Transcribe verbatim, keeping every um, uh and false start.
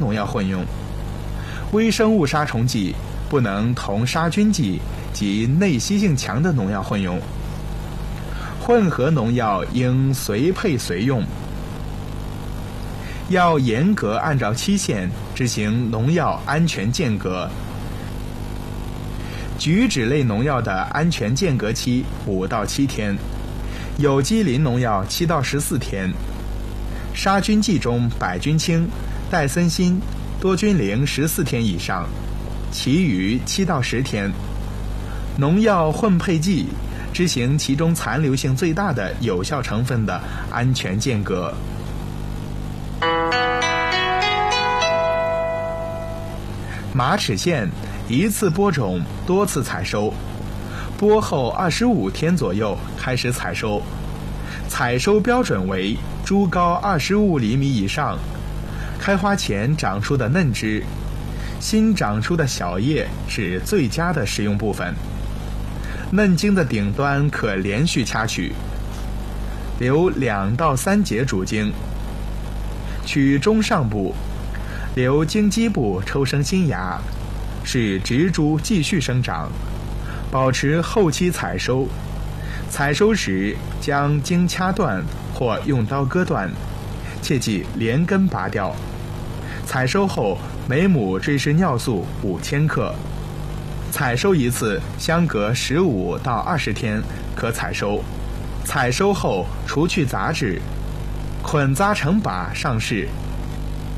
农药混用。微生物杀虫剂不能同杀菌剂及内吸性强的农药混用。混合农药应随配随用，要严格按照期限执行农药安全间隔。菊酯类农药的安全间隔期五到七天，有机磷农药七到十四天。杀菌剂中百菌清、戴森锌、多菌灵十四天以上，其余七到十天。农药混配剂执行其中残留性最大的有效成分的安全间隔。马齿苋一次播种，多次采收，播后二十五天左右开始采收，采收标准为株高二十五厘米以上，开花前长出的嫩枝，新长出的小叶是最佳的食用部分。嫩茎的顶端可连续掐取，留两到三节主茎，取中上部，留茎基部抽生新芽，使植株继续生长，保持后期采收。采收时将茎掐断或用刀割断，切忌连根拔掉。采收后每亩追施尿素五千克。采收一次相隔十五到二十天可采收。采收后除去杂质，捆扎成把上市，